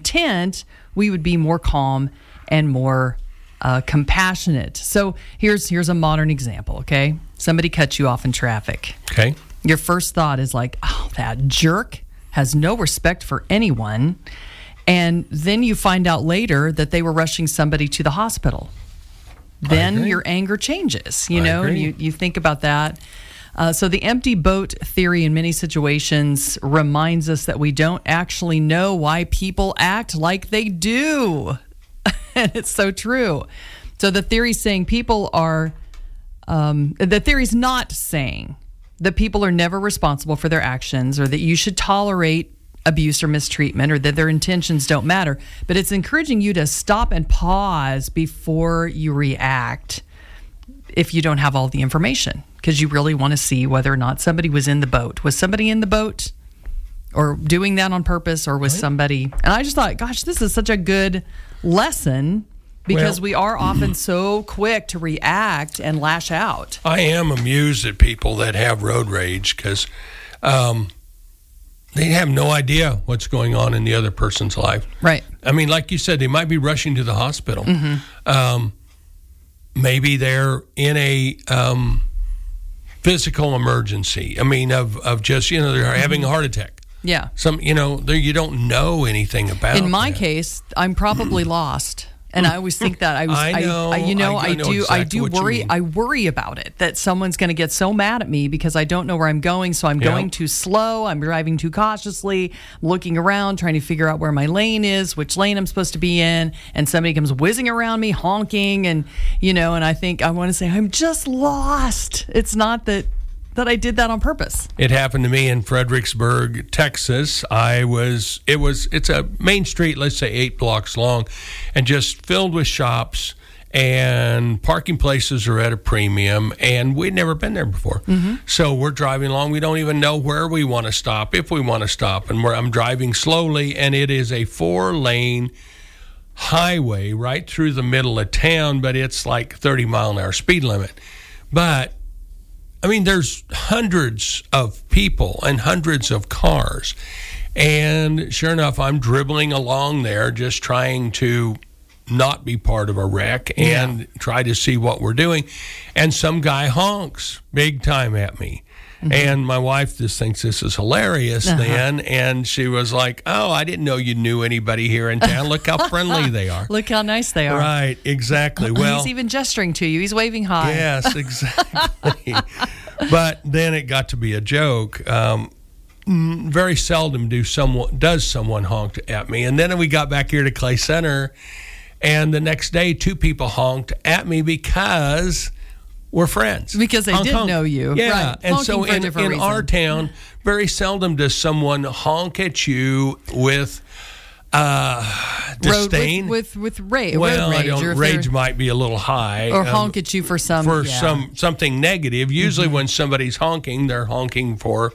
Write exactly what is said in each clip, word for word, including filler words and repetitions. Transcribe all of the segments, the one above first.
intent, we would be more calm and more uh, compassionate. So here's here's a modern example, okay? Somebody cuts you off in traffic. Okay. Your first thought is like, oh, that jerk has no respect for anyone. And then you find out later that they were rushing somebody to the hospital. Then your anger changes, you I know, and agree. you, you think about that. Uh, so the empty boat theory in many situations reminds us that we don't actually know why people act like they do. And it's so true. So the theory's saying people are, um, the theory's not saying that people are never responsible for their actions or that you should tolerate abuse or mistreatment or that their intentions don't matter. But it's encouraging you to stop and pause before you react if you don't have all the information, because you really want to see whether or not somebody was in the boat. Was somebody in the boat or doing that on purpose, or was somebody... And I just thought, gosh, this is such a good lesson because Well, we are often so quick to react and lash out. I am amused at people that have road rage because um, they have no idea what's going on in the other person's life. Right. I mean, like you said, they might be rushing to the hospital. Um, maybe they're in a um, physical emergency. I mean, of, of just, you know, they're having a heart attack. Yeah. Some, you know, there you don't know anything about. In my that. case, I'm probably lost. And I always think that I was, I know, I, you know, I- I, I know do, exactly I do what you worry, mean. I worry about it that someone's going to get so mad at me because I don't know where I'm going. So I'm Yeah. going too slow. I'm driving too cautiously, looking around, trying to figure out where my lane is, which lane I'm supposed to be in. And somebody comes whizzing around me, honking, and you know, and I think I want to say I'm just lost. It's not that. that I did that on purpose. It happened to me in Fredericksburg, Texas. I was, it was, it's a main street, let's say eight blocks long, and just filled with shops, and parking places are at a premium, and we'd never been there before. Mm-hmm. So we're driving along. We don't even know where we want to stop, if we want to stop, and we're, I'm driving slowly, and it is a four-lane highway right through the middle of town, but it's like thirty mile an hour speed limit. But I mean, there's hundreds of people and hundreds of cars. And sure enough, I'm dribbling along there just trying to not be part of a wreck and Yeah. try to see what we're doing. And some guy honks big time at me. Mm-hmm. And my wife just thinks this is hilarious Uh-huh. then. And she was like, oh, I didn't know you knew anybody here in town. Look how friendly they are. Look how nice they are. Right, exactly. Well, He's even gesturing to you. He's waving hi. yes, exactly. But then it got to be a joke. Um, mm, very seldom do someone does someone honk at me. And then we got back here to Clay Center, and the next day, two people honked at me because we're friends. Because they Honk, didn't honk. know you. Yeah, Right. and Honking so for a in, different in reason. our town, very seldom does someone honk at you with uh, Road disdain. with with, with ra- well, road I rage, don't, or, if rage they're- might be a little high. or um, honk at you for some for yeah. some something negative. Usually Mm-hmm. when somebody's honking, they're honking for,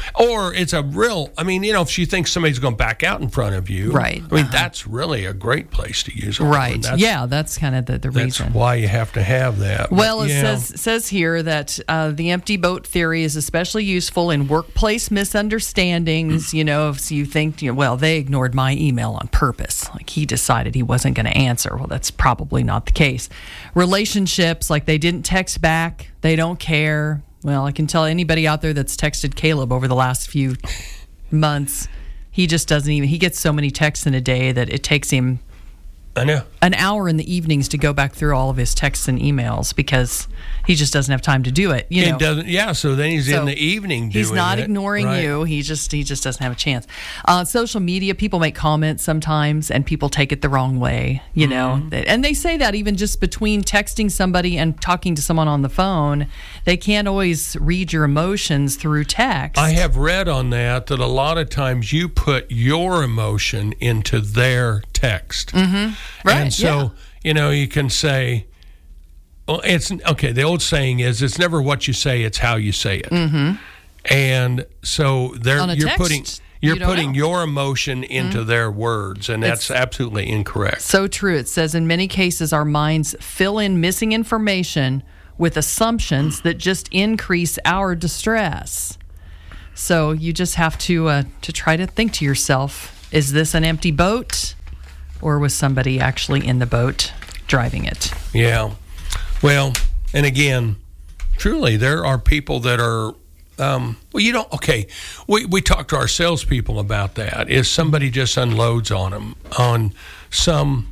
or it's a real, I mean, you know, if she thinks somebody's going to back out in front of you. Right. I mean, Uh-huh. that's really a great place to use a horn. Right. That's, Yeah, that's kind of the, the That's reason. why you have to have that. But, Well, it yeah. says says here that uh, the empty boat theory is especially useful in workplace misunderstandings. You know, if you think, you know, well, they ignored my email on purpose, like he decided he wasn't going to answer. Well, that's probably not the case. Relationships, like they didn't text back, they don't care. Well, I can tell anybody out there that's texted Caleb over the last few months, he just doesn't even. He gets so many texts in a day that it takes him I know. an hour in the evenings to go back through all of his texts and emails because he just doesn't have time to do it. You know, It doesn't, yeah, so then he's So in the evening doing he's not it. ignoring Right. you. He just he just doesn't have a chance. Uh, social media, people make comments sometimes, and people take it the wrong way. You know, Mm-hmm. They- and they say that even just between texting somebody and talking to someone on the phone, they can't always read your emotions through text. I have read on that that a lot of times you put your emotion into their text. Mm-hmm. Right, And so, yeah. you know, you can say, well, it's okay. The old saying is, it's never what you say, it's how you say it. Mm-hmm. And so there, On a you're text, putting you're you don't putting know. your emotion into mm-hmm. their words, and that's It's- absolutely incorrect. So true. It says in many cases our minds fill in missing information with assumptions that just increase our distress. So you just have to uh, to try to think to yourself, is this an empty boat? or with somebody actually in the boat driving it. Yeah. Well, and again, truly, there are people that are, um, well, you don't, okay, we, we talk to our salespeople about that. If somebody just unloads on them on some...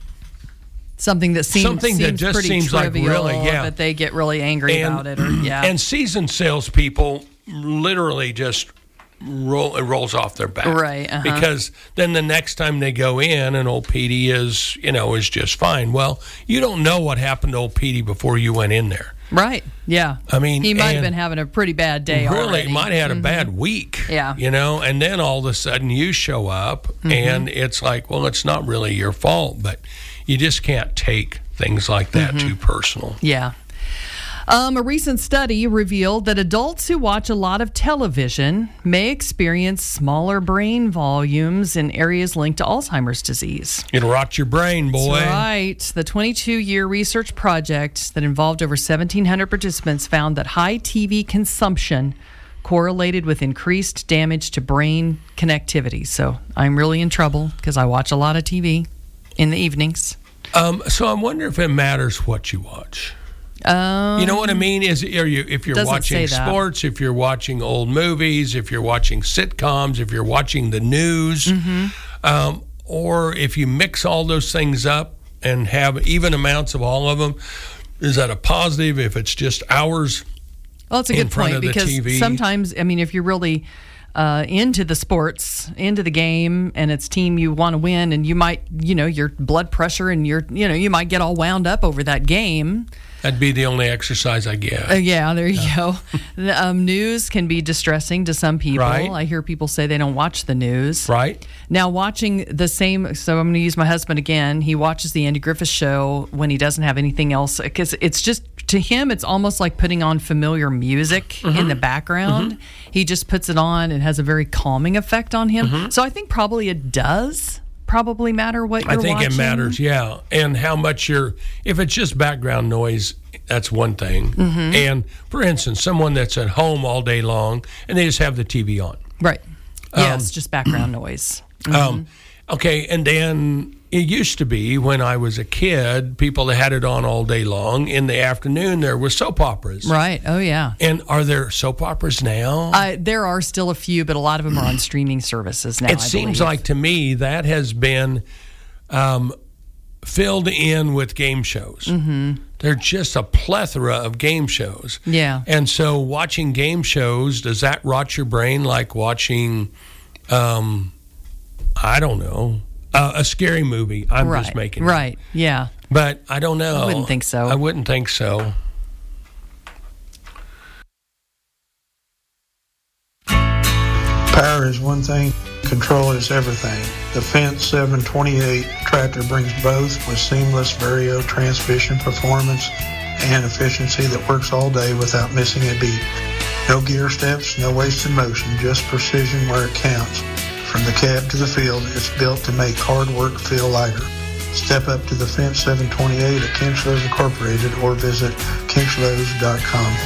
Something that seems, Something seems that just pretty seems like trivial, really, yeah. but they get really angry and, about it. Or, yeah. And seasoned salespeople literally just roll it rolls off their back, right? Uh-huh. Because then the next time they go in, and old Petey is, you know, is just fine. Well, you don't know what happened to old Petey before you went in there, right? Yeah. I mean, he might have been having a pretty bad day. Really, already. might have had mm-hmm. a bad week. Yeah. You know, and then all of a sudden you show up, mm-hmm. and it's like, well, it's not really your fault, but you just can't take things like that mm-hmm. too personal. Yeah. Um, a recent study revealed that adults who watch a lot of television may experience smaller brain volumes in areas linked to Alzheimer's disease. It'll rot your brain, boy. That's right. The twenty-two-year research project that involved over seventeen hundred participants found that high T V consumption correlated with increased damage to brain connectivity. So I'm really in trouble because I watch a lot of T V in the evenings. Um, so I wonder if it matters what you watch. Um, you know what I mean? Is are you if you're watching sports, if you're watching old movies, if you're watching sitcoms, if you're watching the news, mm-hmm. um, or if you mix all those things up and have even amounts of all of them, is that a positive? If it's just hours, well, it's a good point because T V? Sometimes, I mean, if you're really uh, into the sports, into the game, and it's team you want to win, and you might, you know, your blood pressure and your, you know, you might get all wound up over that game. That'd be the only exercise I get. Uh, yeah, there you yeah. go. The, um, news can be distressing to some people. Right. I hear people say they don't watch the news. Right. Now, watching the same, so I'm going to use my husband again. He watches the Andy Griffith Show when he doesn't have anything else, because it's just, to him, it's almost like putting on familiar music mm-hmm. in the background. Mm-hmm. He just puts it on and has a very calming effect on him. Mm-hmm. So I think probably it does probably matter what you're watching. I think watching. it matters, yeah. And how much you're, if it's just background noise, that's one thing. Mm-hmm. And for instance, someone that's at home all day long and they just have the T V on. Right. Um, yes, just background noise. Mm-hmm. Um, okay, and then it used to be when I was a kid, people that had it on all day long. In the afternoon, there were soap operas. Right. Oh, yeah. And are there soap operas now? Uh, there are still a few, but a lot of them are on streaming services now. It I seems believe. like to me that has been um, filled in with game shows. Mm-hmm. There's just a plethora of game shows. Yeah. And so watching game shows, does that rot your brain like watching, um, I don't know, uh, a scary movie? I'm right. just making Right, it. yeah. But I don't know. I wouldn't think so. I wouldn't think so. Power is one thing, control is everything. The Fendt seven twenty-eight tractor brings both with seamless Vario transmission performance and efficiency that works all day without missing a beat. No gear steps, no wasted motion, just precision where it counts. From the cab to the field, it's built to make hard work feel lighter. Step up to the Fendt seven twenty-eight at Kinchlows Incorporated or visit kinchlows dot com.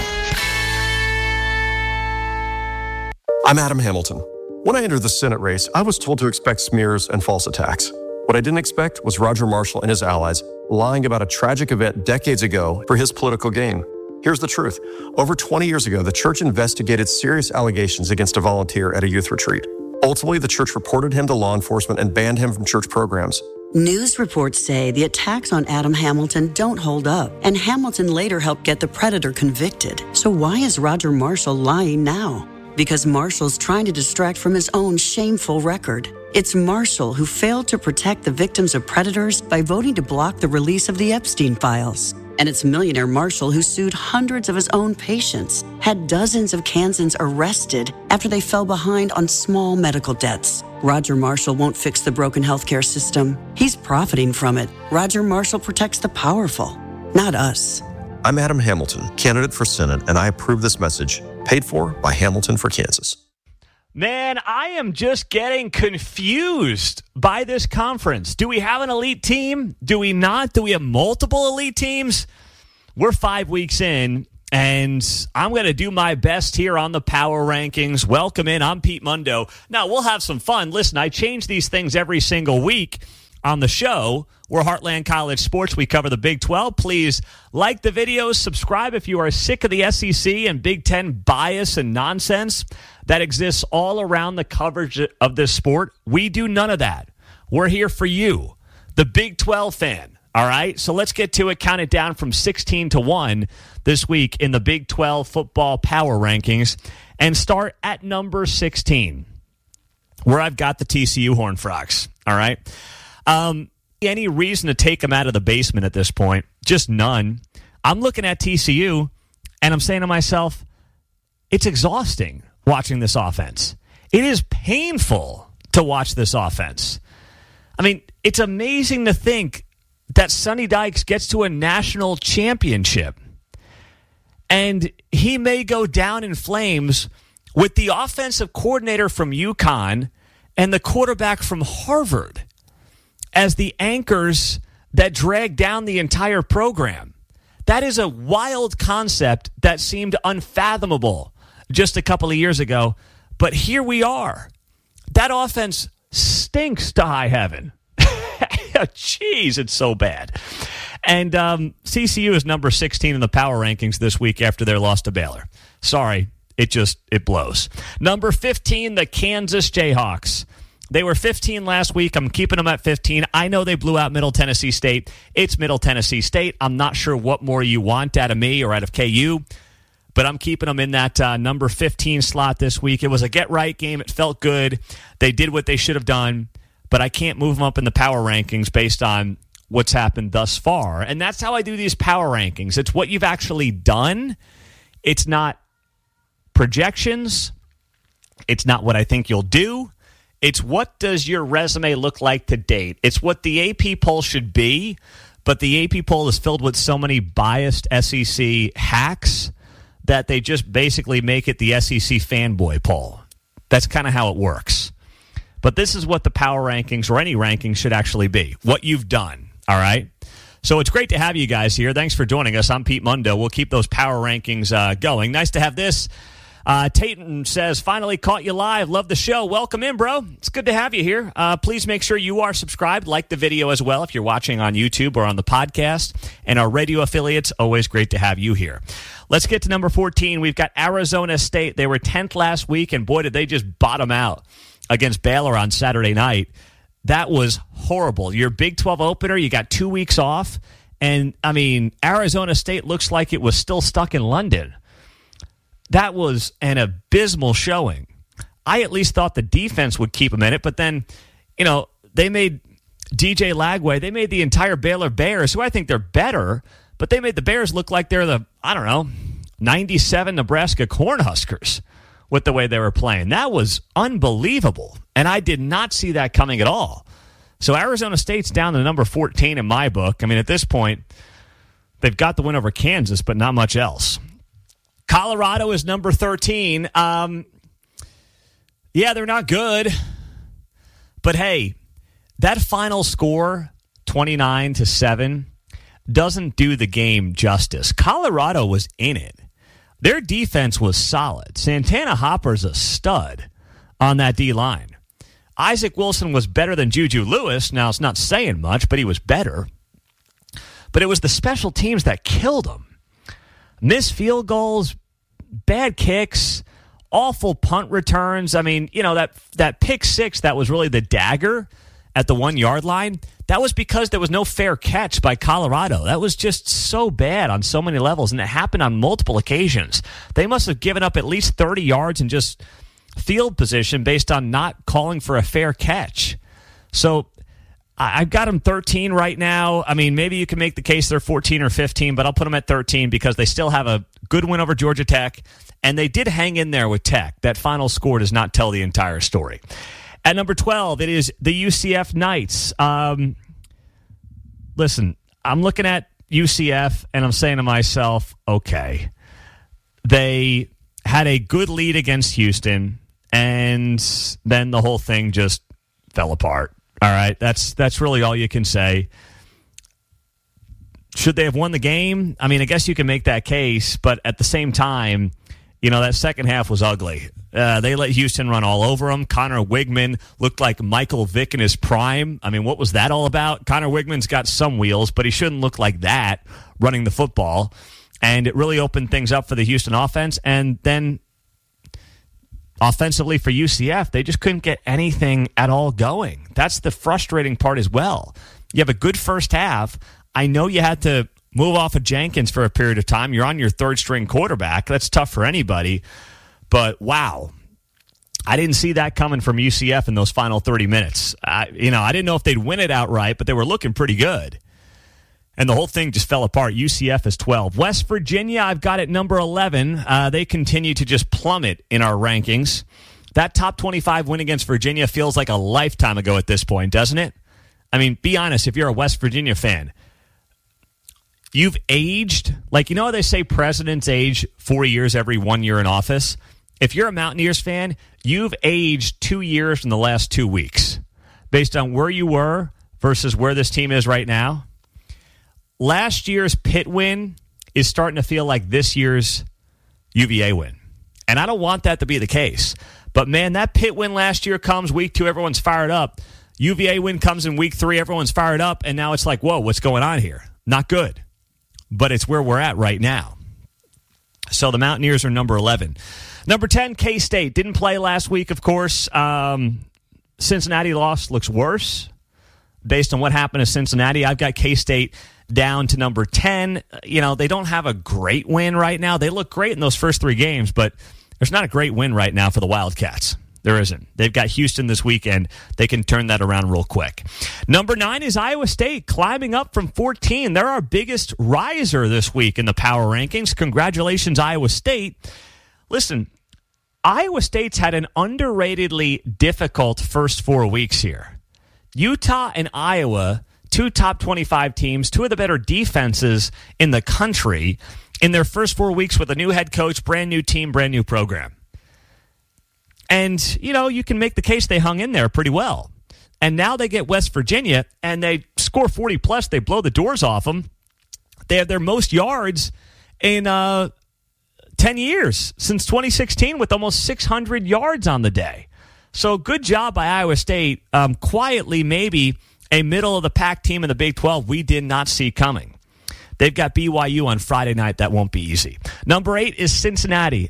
I'm Adam Hamilton. When I entered the Senate race, I was told to expect smears and false attacks. What I didn't expect was Roger Marshall and his allies lying about a tragic event decades ago for his political gain. Here's the truth. Over twenty years ago, the church investigated serious allegations against a volunteer at a youth retreat. Ultimately, the church reported him to law enforcement and banned him from church programs. News reports say the attacks on Adam Hamilton don't hold up, and Hamilton later helped get the predator convicted. So why is Roger Marshall lying now? Because Marshall's trying to distract from his own shameful record. It's Marshall who failed to protect the victims of predators by voting to block the release of the Epstein files. And it's millionaire Marshall who sued hundreds of his own patients, had dozens of Kansans arrested after they fell behind on small medical debts. Roger Marshall won't fix the broken healthcare system. He's profiting from it. Roger Marshall protects the powerful, not us. I'm Adam Hamilton, candidate for Senate, and I approve this message, paid for by Hamilton for Kansas. Man, I am just getting confused by this conference. Do we have an elite team? Do we not? Do we have multiple elite teams? We're five weeks in, and I'm going to do my best here on the power rankings. Welcome in. I'm Pete Mundo. Now, we'll have some fun. Listen, I change these things every single week. on the show. We're Heartland College Sports. We cover the Big twelve. Please like the videos, subscribe if you are sick of the S E C and Big Ten bias and nonsense that exists all around the coverage of this sport. We do none of that. We're here for you, the Big twelve fan. All right, so let's get to it. Count it down from sixteen to one this week in the Big twelve football power rankings, and start at number sixteen, where I've got the T C U Horned Frogs. All right, um, any reason to take them out of the basement at this point? Just none. I'm looking at T C U, and I'm saying to myself, it's exhausting watching this offense. It is painful to watch this offense. I mean, it's amazing to think that Sonny Dykes gets to a national championship, and he may go down in flames with the offensive coordinator from UConn and the quarterback from Harvard as the anchors that drag down the entire program. That is a wild concept that seemed unfathomable just a couple of years ago, but here we are. That offense stinks to high heaven. Jeez, it's so bad. And um, C C U is number sixteen in the power rankings this week after their loss to Baylor. Sorry, it just, it blows. Number fifteen, the Kansas Jayhawks. They were fifteen last week. I'm keeping them at fifteen. I know they blew out Middle Tennessee State. It's Middle Tennessee State. I'm not sure what more you want out of me or out of K U, but I'm keeping them in that uh, number fifteen slot this week. It was a get-right game. It felt good. They did what they should have done, but I can't move them up in the power rankings based on what's happened thus far. And that's how I do these power rankings. It's what you've actually done. It's not projections. It's not what I think you'll do. It's what does your resume look like to date. It's what the A P poll should be, but the A P poll is filled with so many biased S E C hacks that they just basically make it the S E C fanboy poll. That's kind of how it works. But this is what the power rankings or any rankings should actually be, what you've done, all right? So it's great to have you guys here. Thanks for joining us. I'm Pete Mundo. We'll keep those power rankings uh, going. Nice to have this. Uh, Tayton says, finally caught you live. Love the show. Welcome in, bro. It's good to have you here. Uh, please make sure you are subscribed. Like the video as well if you're watching on YouTube or on the podcast. And our radio affiliates, always great to have you here. Let's get to number fourteen. We've got Arizona State. They were tenth last week, and boy, did they just bottom out against Baylor on Saturday night. That was horrible. Your Big twelve opener, you got two weeks off. And, I mean, Arizona State looks like it was still stuck in London. That was an abysmal showing. I at least thought the defense would keep them in it, but then, you know, they made D J Lagway, they made the entire Baylor Bears, who I think they're better, but they made the Bears look like they're the, I don't know, ninety-seven Nebraska Cornhuskers with the way they were playing. That was unbelievable, and I did not see that coming at all. So Arizona State's down to number fourteen in my book. I mean, at this point, they've got the win over Kansas, but not much else. Colorado is number thirteen. Um, yeah, they're not good. But, hey, that final score, twenty-nine to seven, doesn't do the game justice. Colorado was in it. Their defense was solid. Santana Hopper's a stud on that D-line. Isaac Wilson was better than Juju Lewis. Now, it's not saying much, but he was better. But it was the special teams that killed him. Missed field goals, bad kicks, awful punt returns. I mean, you know, that that pick six that was really the dagger at the one-yard line, that was because there was no fair catch by Colorado. That was just so bad on so many levels, and it happened on multiple occasions. They must have given up at least thirty yards in just field position based on not calling for a fair catch. So I've got them thirteen right now. I mean, maybe you can make the case they're fourteen or fifteen, but I'll put them at thirteen because they still have a good win over Georgia Tech, and they did hang in there with Tech. That final score does not tell the entire story. At number twelve, it is the U C F Knights. Um, listen, I'm looking at U C F, and I'm saying to myself, okay, they had a good lead against Houston, and then the whole thing just fell apart. All right, that's that's really all you can say. Should they have won the game? I mean, I guess you can make that case, but at the same time, You know, that second half was ugly. Uh, they let Houston run all over them. Connor Wigman looked like Michael Vick in his prime. I mean, what was that all about? Connor Wigman's got some wheels, but he shouldn't look like that running the football. And it really opened things up for the Houston offense. And then offensively for U C F, they just couldn't get anything at all going. That's the frustrating part as well. You have a good first half. I know you had to move off of Jenkins for a period of time. You're on your third-string quarterback. That's tough for anybody. But, wow, I didn't see that coming from U C F in those final thirty minutes. I, you know, I didn't know if they'd win it outright, but they were looking pretty good. And the whole thing just fell apart. U C F is twelve. West Virginia, I've got at number eleven. Uh, they continue to just plummet in our rankings. That top twenty-five win against Virginia feels like a lifetime ago at this point, doesn't it? I mean, be honest, if you're a West Virginia fan, you've aged. Like, you know how they say presidents age four years every one year in office? If you're a Mountaineers fan, you've aged two years in the last two weeks based on where you were versus where this team is right now. Last year's Pitt win is starting to feel like this year's U V A win. And I don't want that to be the case. But, man, that Pitt win last year comes week two, everyone's fired up. U V A win comes in week three, everyone's fired up. And now it's like, whoa, what's going on here? Not good. But it's where we're at right now. So the Mountaineers are number eleven. Number ten, K-State. Didn't play last week, of course. Um, Cincinnati loss looks worse based on what happened to Cincinnati. I've got K-State down to number ten. You know, they don't have a great win right now. They look great in those first three games, but there's not a great win right now for the Wildcats. There isn't. They've got Houston this weekend. They can turn that around real quick. Number nine is Iowa State, climbing up from fourteen. They're our biggest riser this week in the power rankings. Congratulations, Iowa State. Listen, Iowa State's had an underratedly difficult first four weeks here. Utah and Iowa, two top twenty-five teams, two of the better defenses in the country in their first four weeks with a new head coach, brand new team, brand new program. And, you know, you can make the case they hung in there pretty well. And now they get West Virginia, and they score forty plus. They blow the doors off them. They have their most yards in uh, ten years, since twenty sixteen, with almost six hundred yards on the day. So good job by Iowa State. Um, quietly, maybe a middle-of-the-pack team in the Big twelve we did not see coming. They've got B Y U on Friday night. That won't be easy. Number eight is Cincinnati.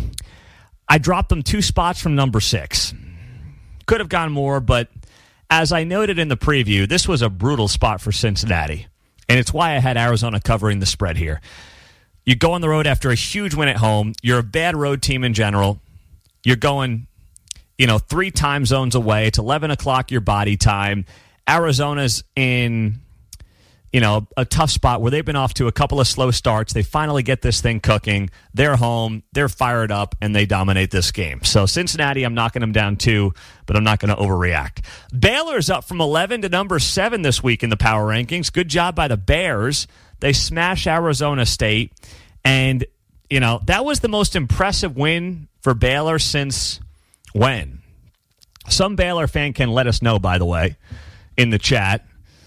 I dropped them two spots from number six. Could have gone more, but as I noted in the preview, this was a brutal spot for Cincinnati, and it's why I had Arizona covering the spread here. You go on the road after a huge win at home. You're a bad road team in general. You're going, you know, three time zones away. It's eleven o'clock your body time. Arizona's in, you know, a tough spot where they've been off to a couple of slow starts. They finally get this thing cooking. They're home. They're fired up, and they dominate this game. So Cincinnati, I'm knocking them down two, but I'm not going to overreact. Baylor's up from eleven to number seven this week in the power rankings. Good job by the Bears. They smash Arizona State, and, you know, that was the most impressive win for Baylor since when? Some Baylor fan can let us know, by the way, in the chat.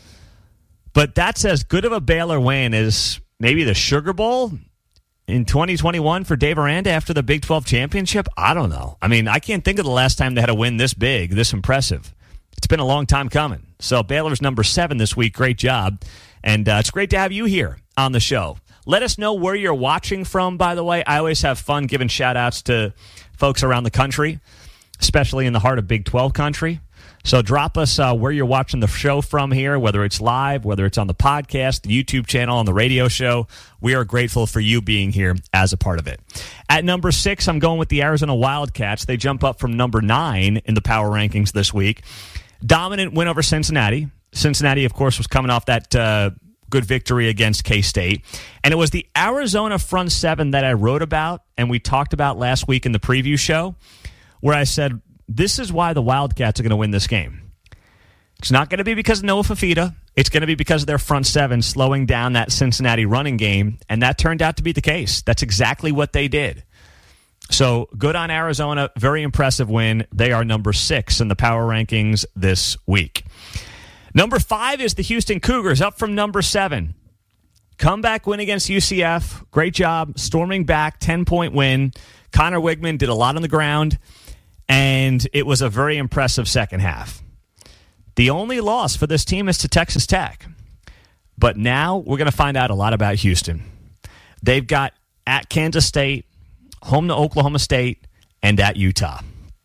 But that's as good of a Baylor win as maybe the Sugar Bowl in twenty twenty-one for Dave Aranda after the Big twelve championship. I don't know. I mean, I can't think of the last time they had a win this big, this impressive. It's been a long time coming. So Baylor's number seven this week. Great job. And uh, it's great to have you here on the show. Let us know where you're watching from, by the way. I always have fun giving shout-outs to folks around the country, especially in the heart of Big twelve country. So drop us uh, where you're watching the show from here, whether it's live, whether it's on the podcast, the YouTube channel, on the radio show. We are grateful for you being here as a part of it. At number six, I'm going with the Arizona Wildcats. They jump up from number nine in the power rankings this week. Dominant win over Cincinnati. Cincinnati, of course, was coming off that uh, good victory against K-State. And it was the Arizona front seven that I wrote about and we talked about last week in the preview show, where I said, this is why the Wildcats are going to win this game. It's not going to be because of Noah Fafita. It's going to be because of their front seven slowing down that Cincinnati running game, and that turned out to be the case. That's exactly what they did. So good on Arizona. Very impressive win. They are number six in the power rankings this week. Number five is the Houston Cougars, up from number seven. Comeback win against U C F. Great job storming back, ten-point win. Connor Wigman did a lot on the ground, and it was a very impressive second half. The only loss for this team is to Texas Tech. But now we're going to find out a lot about Houston. They've got at Kansas State, home to Oklahoma State, and at Utah.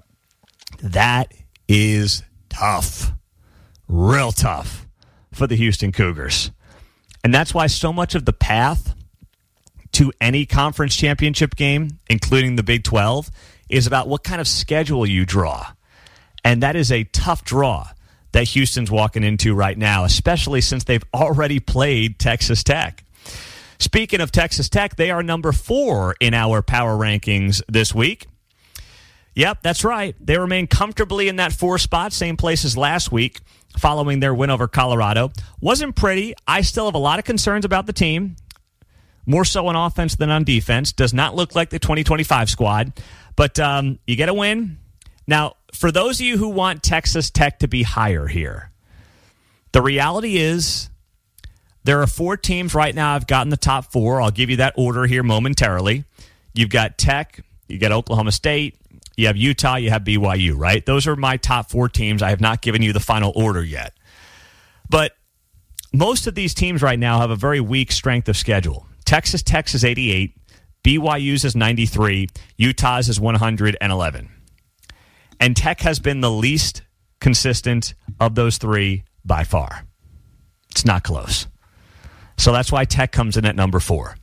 That is tough. Real tough for the Houston Cougars. And that's why so much of the path to any conference championship game, including the Big twelve, is about what kind of schedule you draw. And that is a tough draw that Houston's walking into right now, especially since they've already played Texas Tech. Speaking of Texas Tech, they are number four in our power rankings this week. Yep, that's right. They remain comfortably in that four spot, same place as last week, following their win over Colorado. Wasn't pretty. I still have a lot of concerns about the team, more so on offense than on defense. Does not look like the twenty twenty-five squad, but um, you get a win. Now, for those of you who want Texas Tech to be higher here, the reality is there are four teams right now I've gotten the top four. I'll give you that order here momentarily. You've got Tech, you got Oklahoma State, you have Utah, you have B Y U, right? Those are my top four teams. I have not given you the final order yet. But most of these teams right now have a very weak strength of schedule. Texas Tech's is eighty-eight, B Y U's is ninety-three, Utah's is one hundred eleven. And Tech has been the least consistent of those three by far. It's not close. So that's why Tech comes in at number four.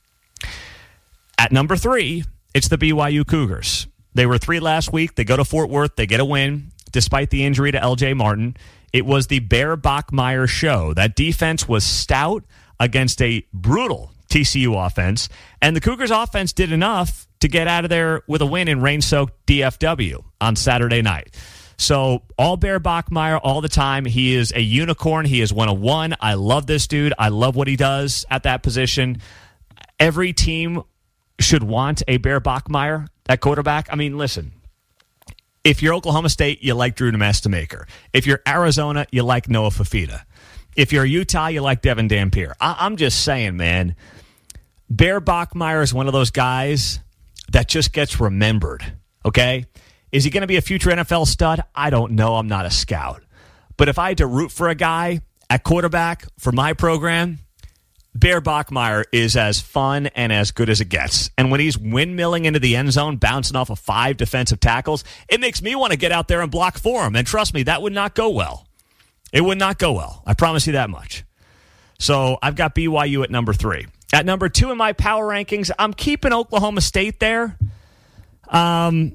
At number three, it's the B Y U Cougars. They were three last week. They go to Fort Worth. They get a win despite the injury to L J Martin. It was the Bear Bachmeier show. That defense was stout against a brutal T C U offense, and the Cougars offense did enough to get out of there with a win in rain-soaked D F W on Saturday night. So all Bear Bachmeier all the time. He is a unicorn. He is one of one. I love this dude. I love what he does at that position. Every team should want a Bear Bachmeier at quarterback. I mean, listen, if you're Oklahoma State, you like Drew Namaste-Maker. If you're Arizona, you like Noah Fafita. If you're Utah, you like Devin Dampier. I- I'm just saying, man, Bear Bachmeier is one of those guys that just gets remembered, okay? Is he going to be a future N F L stud? I don't know. I'm not a scout. But if I had to root for a guy at quarterback for my program, Bear Bachmeier is as fun and as good as it gets. And when he's windmilling into the end zone, bouncing off of five defensive tackles, it makes me want to get out there and block for him. And trust me, that would not go well. It would not go well. I promise you that much. So I've got B Y U at number three. At number two in my power rankings, I'm keeping Oklahoma State there. Um,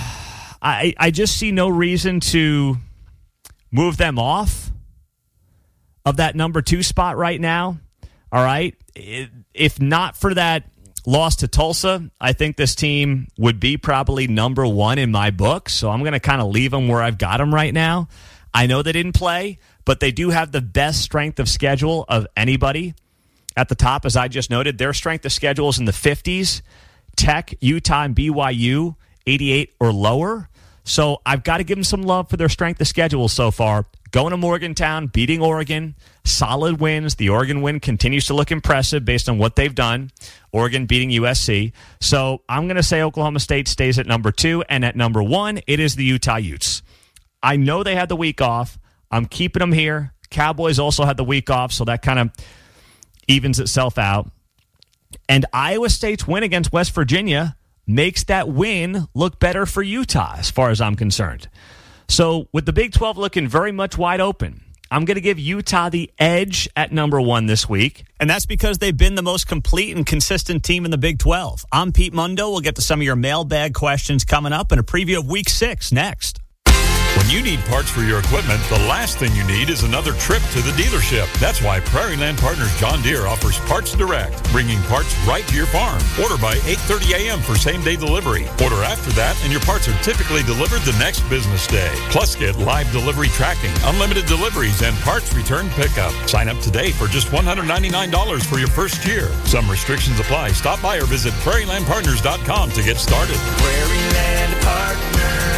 I I just see no reason to move them off of that number two spot right now. All right? If not for that loss to Tulsa, I think this team would be probably number one in my book. So I'm going to kind of leave them where I've got them right now. I know they didn't play, but they do have the best strength of schedule of anybody at the top, as I just noted. Their strength of schedule is in the fifties. Tech, Utah, and B Y U, eighty-eight or lower. So I've got to give them some love for their strength of schedule so far. Going to Morgantown, beating Oregon, solid wins. The Oregon win continues to look impressive based on what they've done. Oregon beating U S C. So I'm going to say Oklahoma State stays at number two, and at number one, it is the Utah Utes. I know they had the week off. I'm keeping them here. Cowboys also had the week off, so that kind of evens itself out. And Iowa State's win against West Virginia makes that win look better for Utah as far as I'm concerned. So with the Big twelve looking very much wide open, I'm going to give Utah the edge at number one this week. And that's because they've been the most complete and consistent team in the Big twelve. I'm Pete Mundo. We'll get to some of your mailbag questions coming up and a preview of Week six next. When you need parts for your equipment, the last thing you need is another trip to the dealership. That's why Prairie Land Partners John Deere offers Parts Direct, bringing parts right to your farm. Order by eight thirty a.m. for same-day delivery. Order after that, and your parts are typically delivered the next business day. Plus, get live delivery tracking, unlimited deliveries, and parts return pickup. Sign up today for just one hundred ninety-nine dollars for your first year. Some restrictions apply. Stop by or visit prairie land partners dot com to get started. Prairie Land Partners.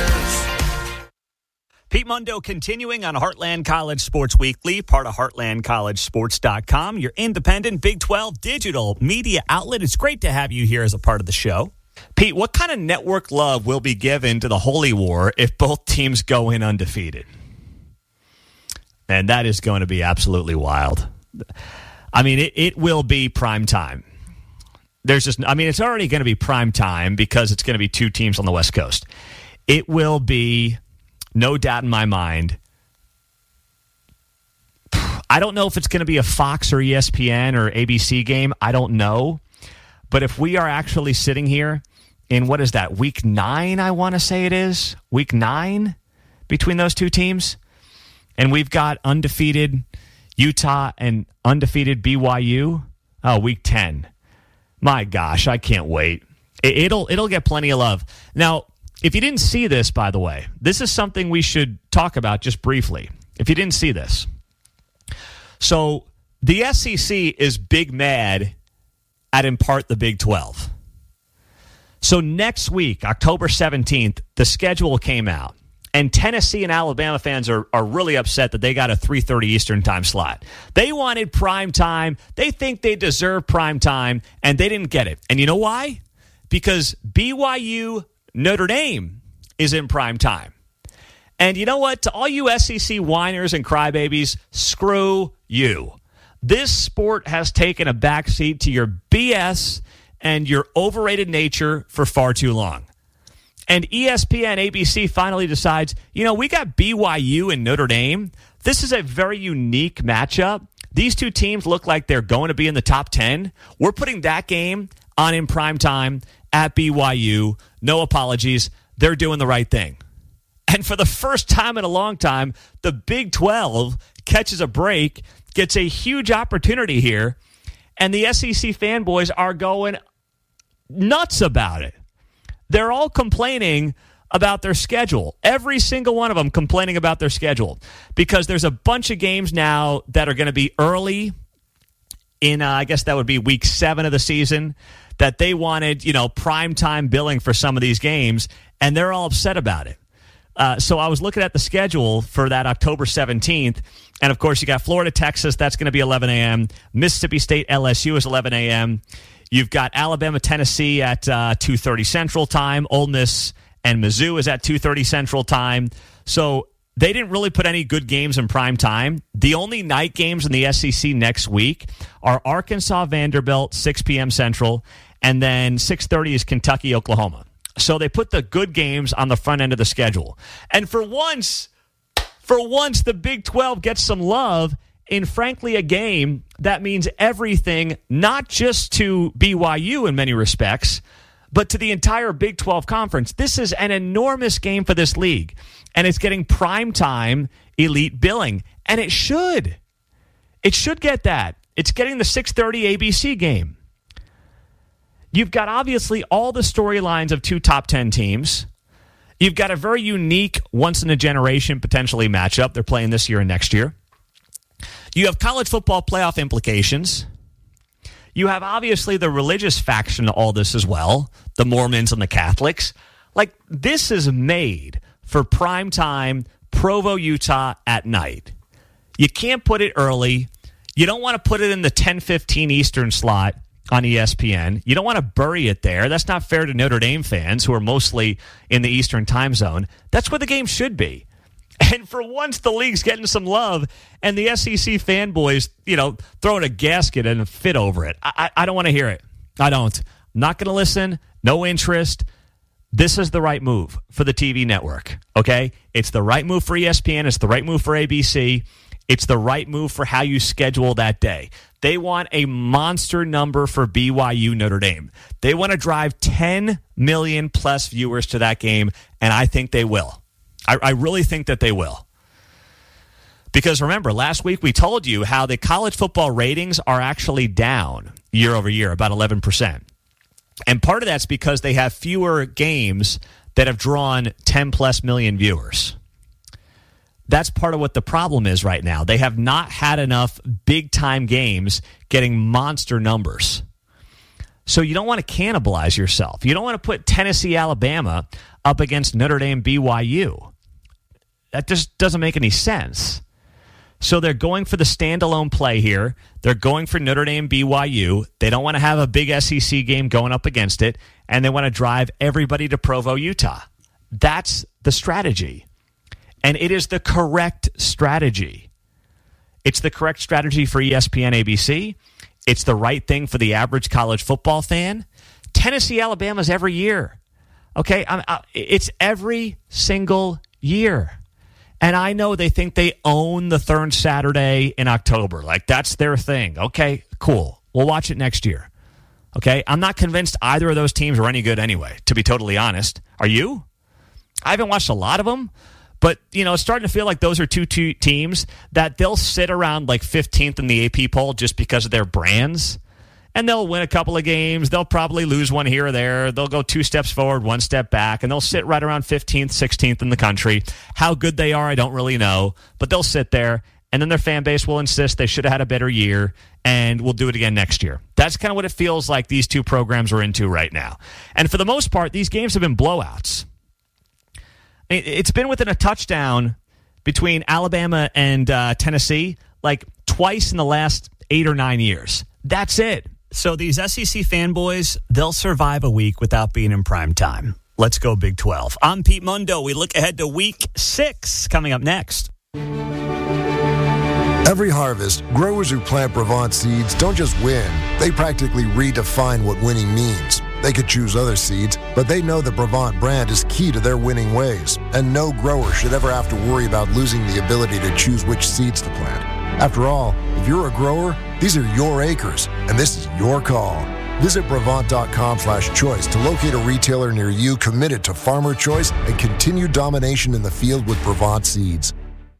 Pete Mundo continuing on Heartland College Sports Weekly, part of heartland college sports dot com, your independent Big twelve digital media outlet. It's great to have you here as a part of the show. Pete, what kind of network love will be given to the Holy War if both teams go in undefeated? And that is going to be absolutely wild. I mean, it, it will be prime time. There's just, I mean, it's already going to be prime time because it's going to be two teams on the West Coast. It will be, no doubt in my mind, I don't know if it's going to be a Fox or E S P N or A B C game. I don't know. But if we are actually sitting here in, what is that, week nine, I want to say it is, week nine between those two teams, and we've got undefeated Utah and undefeated B Y U, oh, week ten. My gosh, I can't wait. It, it'll it'll get plenty of love. Now, if you didn't see this, by the way, this is something we should talk about just briefly. If you didn't see this. So the S E C is big mad at, in part, the Big twelve. So next week, October seventeenth, the schedule came out. And Tennessee and Alabama fans are, are really upset that they got a three thirty Eastern time slot. They wanted prime time. They think they deserve prime time, and they didn't get it. And you know why? Because B Y U Notre Dame is in prime time. And you know what? To all you S E C whiners and crybabies, screw you. This sport has taken a backseat to your B S and your overrated nature for far too long. And E S P N, A B C finally decides, you know, we got B Y U and Notre Dame. This is a very unique matchup. These two teams look like they're going to be in the top ten. We're putting that game on in prime time at B Y U. No apologies. They're doing the right thing. And for the first time in a long time, the Big twelve catches a break, gets a huge opportunity here, and the S E C fanboys are going nuts about it. They're all complaining about their schedule. Every single one of them complaining about their schedule because there's a bunch of games now that are going to be early in, uh, I guess that would be week seven of the season, that they wanted, you know, primetime billing for some of these games, and they're all upset about it. Uh, so I was looking at the schedule for that October seventeenth, and of course you got Florida, Texas, that's going to be eleven a.m. Mississippi State, L S U is eleven a.m. You've got Alabama, Tennessee at uh, two thirty Central Time. Ole Miss and Mizzou is at two thirty Central Time. So they didn't really put any good games in prime time. The only night games in the S E C next week are Arkansas, Vanderbilt, six p.m. Central, and then six thirty is Kentucky, Oklahoma. So they put the good games on the front end of the schedule. And for once, for once, the Big twelve gets some love in, frankly, a game that means everything, not just to B Y U in many respects, but to the entire Big twelve conference. This is an enormous game for this league, and it's getting primetime elite billing, and it should. It should get that. It's getting the six thirty A B C game. You've got, obviously, all the storylines of two top ten teams. You've got a very unique, once-in-a-generation, potentially, matchup. They're playing this year and next year. You have college football playoff implications. You have, obviously, the religious faction to all this as well, the Mormons and the Catholics. Like, this is made for primetime Provo, Utah at night. You can't put it early. You don't want to put it in the ten fifteen Eastern slot on E S P N. You don't want to bury it there. That's not fair to Notre Dame fans who are mostly in the Eastern time zone. That's where the game should be. And for once, the league's getting some love, and the S E C fanboys, you know, throwing a gasket and a fit over it. I, I, I don't want to hear it. I don't. I'm not going to listen. No interest. This is the right move for the T V network, okay? It's the right move for E S P N. It's the right move for A B C. It's the right move for how you schedule that day. They want a monster number for B Y U Notre Dame. They want to drive ten million plus viewers to that game, and I think they will. I, I really think that they will. Because remember, last week we told you how the college football ratings are actually down year over year, about eleven percent. And part of that's because they have fewer games that have drawn ten plus million viewers. That's part of what the problem is right now. They have not had enough big-time games getting monster numbers. So you don't want to cannibalize yourself. You don't want to put Tennessee, Alabama up against Notre Dame, B Y U. That just doesn't make any sense. So they're going for the standalone play here. They're going for Notre Dame, B Y U. They don't want to have a big S E C game going up against it, and they want to drive everybody to Provo, Utah. That's the strategy. And it is the correct strategy. It's the correct strategy for E S P N A B C. It's the right thing for the average college football fan. Tennessee, Alabama's every year. Okay? I'm, I, it's every single year. And I know they think they own the third Saturday in October. Like, that's their thing. Okay, cool. We'll watch it next year. Okay? I'm not convinced either of those teams are any good anyway, to be totally honest. Are you? I haven't watched a lot of them, but, you know, it's starting to feel like those are two, two teams that they'll sit around like fifteenth in the A P poll just because of their brands. And they'll win a couple of games. They'll probably lose one here or there. They'll go two steps forward, one step back, and they'll sit right around fifteenth, sixteenth in the country. How good they are, I don't really know, but they'll sit there, and then their fan base will insist they should have had a better year, and we'll do it again next year. That's kind of what it feels like these two programs are into right now. And for the most part, these games have been blowouts. It's been within a touchdown between Alabama and uh, Tennessee like twice in the last eight or nine years. That's it. So these S E C fanboys, they'll survive a week without being in prime time. Let's go Big twelve. I'm Pete Mundo. We look ahead to week six coming up next. Every harvest, growers who plant Brevant seeds don't just win. They practically redefine what winning means. They could choose other seeds, but they know the Brevant brand is key to their winning ways. And no grower should ever have to worry about losing the ability to choose which seeds to plant. After all, if you're a grower, these are your acres, and this is your call. Visit Brevant.com slash choice to locate a retailer near you committed to farmer choice and continued domination in the field with Brevant seeds.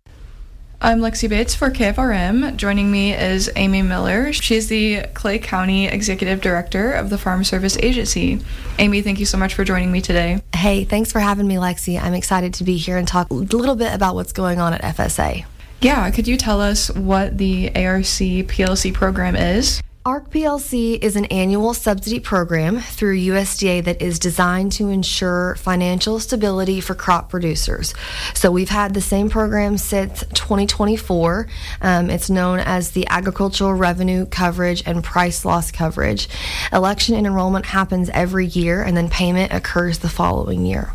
I'm Lexi Bates for K F R M. Joining me is Amy Miller. She's the Clay County Executive Director of the Farm Service Agency. Amy, thank you so much for joining me today. Hey, thanks for having me, Lexi. I'm excited to be here and talk a little bit about what's going on at F S A. Yeah, could you tell us what the A R C P L C program is? A R C P L C is an annual subsidy program through U S D A that is designed to ensure financial stability for crop producers. So we've had the same program since twenty twenty-four. Um, it's known as the Agricultural Revenue Coverage and Price Loss Coverage. Election and enrollment happens every year, and then payment occurs the following year.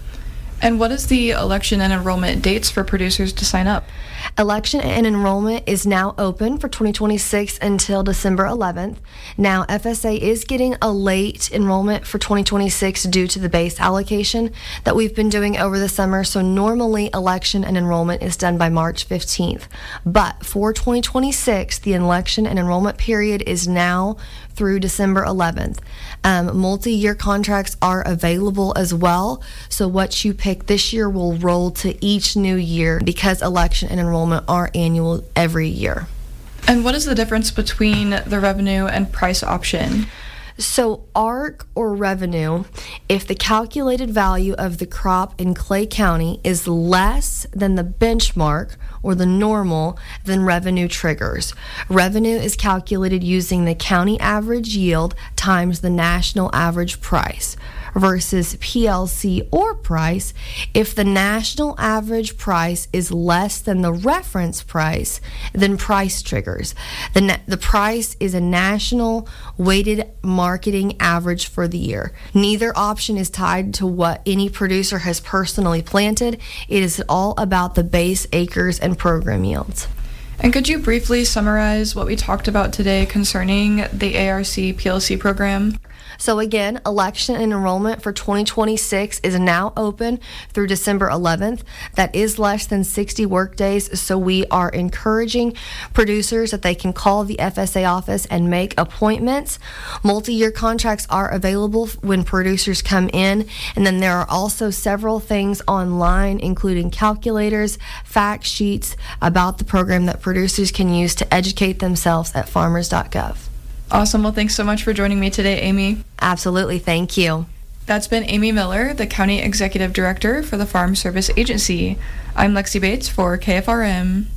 And what is the election and enrollment dates for producers to sign up? Election and enrollment is now open for twenty twenty-six until December eleventh. Now, F S A is getting a late enrollment for twenty twenty-six due to the base allocation that we've been doing over the summer. So normally election and enrollment is done by March fifteenth. But for twenty twenty-six, the election and enrollment period is now through December eleventh. Um, multi-year contracts are available as well. So what you pick this year will roll to each new year because election and enrollment are annual every year. And what is the difference between the revenue and price option? So A R C or revenue, if the calculated value of the crop in Clay County is less than the benchmark or the normal, then revenue triggers. Revenue is calculated using the county average yield times the national average price versus P L C or price. If the national average price is less than the reference price, then price triggers. The, na- the price is a national weighted marketing average for the year. Neither option is tied to what any producer has personally planted. It is all about the base acres and program yields. And could you briefly summarize what we talked about today concerning the A R C P L C program? So again, election and enrollment for twenty twenty-six is now open through December eleventh. That is less than sixty work days, so we are encouraging producers that they can call the F S A office and make appointments. Multi-year contracts are available when producers come in, and then there are also several things online, including calculators, fact sheets about the program that producers can use to educate themselves at farmers dot gov. Awesome. Well, thanks so much for joining me today, Amy. Absolutely. Thank you. That's been Amy Miller, the County Executive Director for the Farm Service Agency. I'm Lexi Bates for K F R M.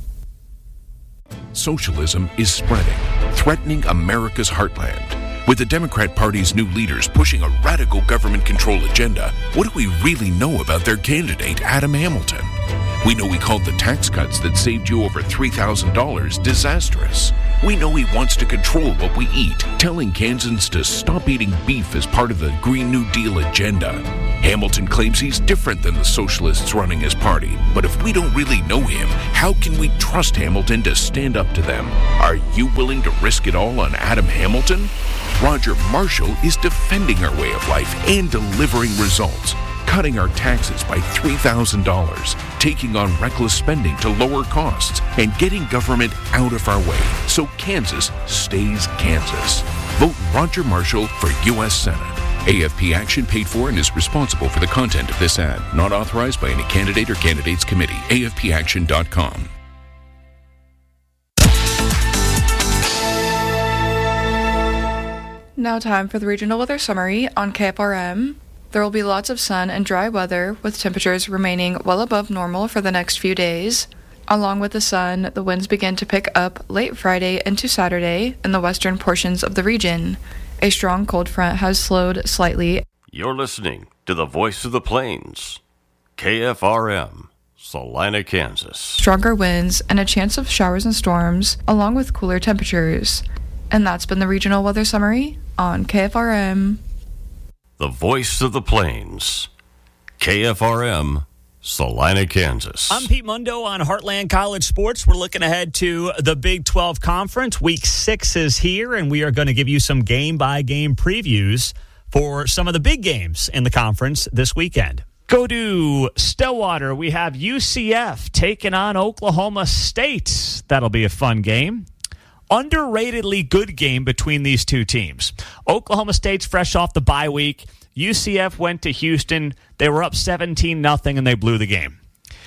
Socialism is spreading, threatening America's heartland. With the Democrat Party's new leaders pushing a radical government control agenda, what do we really know about their candidate, Adam Hamilton? We know he called the tax cuts that saved you over three thousand dollars disastrous. We know he wants to control what we eat, telling Kansans to stop eating beef as part of the Green New Deal agenda. Hamilton claims he's different than the socialists running his party. But if we don't really know him, how can we trust Hamilton to stand up to them? Are you willing to risk it all on Adam Hamilton? Roger Marshall is defending our way of life and delivering results. Cutting our taxes by three thousand dollars, taking on reckless spending to lower costs, and getting government out of our way so Kansas stays Kansas. Vote Roger Marshall for U S Senate. A F P Action paid for and is responsible for the content of this ad. Not authorized by any candidate or candidates committee. A F P action dot com. Now time for the regional weather summary on K F R M. There will be lots of sun and dry weather, with temperatures remaining well above normal for the next few days. Along with the sun, the winds begin to pick up late Friday into Saturday in the western portions of the region. A strong cold front has slowed slightly. You're listening to the Voice of the Plains, K F R M, Salina, Kansas. Stronger winds and a chance of showers and storms, along with cooler temperatures. And that's been the regional weather summary on K F R M. The Voice of the Plains, K F R M, Salina, Kansas. I'm Pete Mundo on Heartland College Sports. We're looking ahead to the Big twelve Conference. Week six is here, and we are going to give you some game-by-game previews for some of the big games in the conference this weekend. Go to Stillwater. We have U C F taking on Oklahoma State. That'll be a fun game. Underratedly good game between these two teams. Oklahoma State's fresh off the bye week. U C F went to Houston. They were up seventeen nothing, and they blew the game.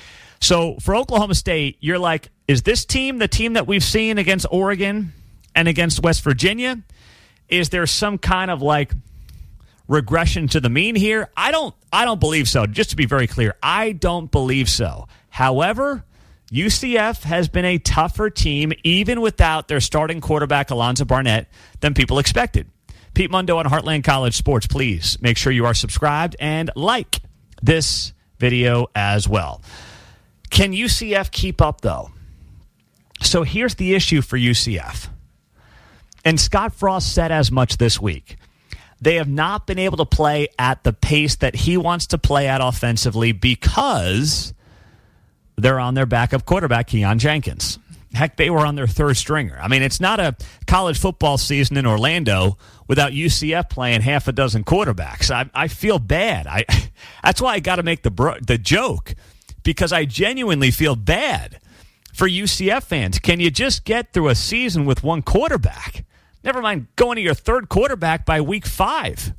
So for Oklahoma State, you're like, is this team the team that we've seen against Oregon and against West Virginia? Is there some kind of like regression to the mean here? I don't I don't believe so. Just to be very clear, I don't believe so. However, U C F has been a tougher team, even without their starting quarterback, Alonzo Barnett, than people expected. Pete Mundo on Heartland College Sports. Please make sure you are subscribed and like this video as well. Can U C F keep up, though? So here's the issue for U C F. And Scott Frost said as much this week. They have not been able to play at the pace that he wants to play at offensively because they're on their backup quarterback, Keon Jenkins. Heck, they were on their third stringer. I mean, it's not a college football season in Orlando without U C F playing half a dozen quarterbacks. I, I feel bad. I That's why I got to make the bro- the joke, because I genuinely feel bad for U C F fans. Can you just get through a season with one quarterback? Never mind going to your third quarterback by week five.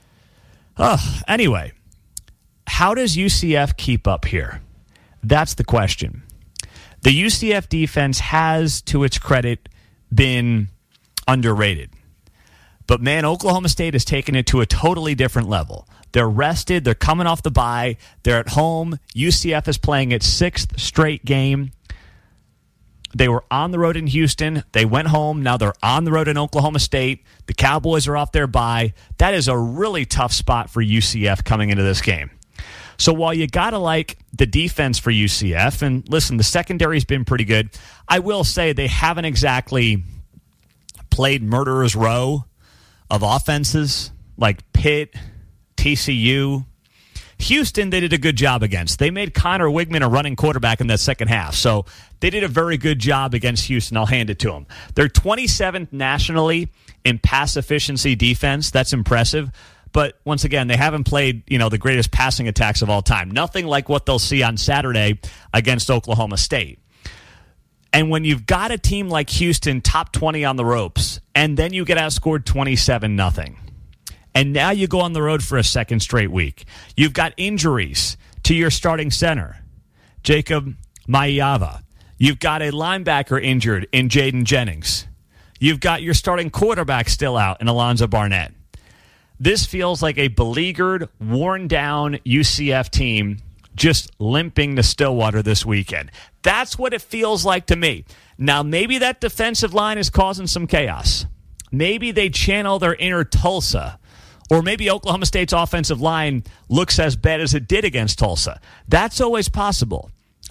Oh, anyway, how does U C F keep up here? That's the question. The U C F defense has, to its credit, been underrated. But, man, Oklahoma State has taken it to a totally different level. They're rested. They're coming off the bye. They're at home. U C F is playing its sixth straight game. They were on the road in Houston. They went home. Now they're on the road in Oklahoma State. The Cowboys are off their bye. That is a really tough spot for U C F coming into this game. So while you got to like the defense for U C F, and listen, the secondary's been pretty good, I will say they haven't exactly played murderer's row of offenses like Pitt, T C U. Houston, they did a good job against. They made Connor Wigman a running quarterback in that second half. So they did a very good job against Houston. I'll hand it to them. They're twenty-seventh nationally in pass efficiency defense. That's impressive. But once again, they haven't played, you know, the greatest passing attacks of all time. Nothing like what they'll see on Saturday against Oklahoma State. And when you've got a team like Houston, top twenty on the ropes, and then you get outscored twenty-seven nothing. And now you go on the road for a second straight week. You've got injuries to your starting center, Jacob Mayava. You've got a linebacker injured in Jaden Jennings. You've got your starting quarterback still out in Alonzo Barnett. This feels like a beleaguered, worn-down U C F team just limping to Stillwater this weekend. That's what it feels like to me. Now, maybe that defensive line is causing some chaos. Maybe they channel their inner Tulsa. Or maybe Oklahoma State's offensive line looks as bad as it did against Tulsa. That's always possible.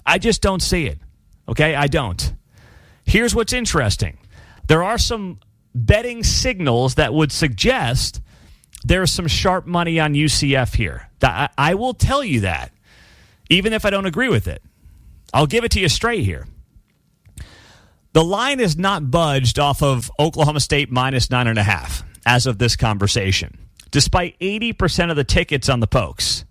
I just don't see it. Okay, I don't. Here's what's interesting. There are some betting signals that would suggest there's some sharp money on U C F here. I will tell you that, even if I don't agree with it. I'll give it to you straight here. The line is not budged off of Oklahoma State minus nine and a half as of this conversation, despite eighty percent of the tickets on the Pokes.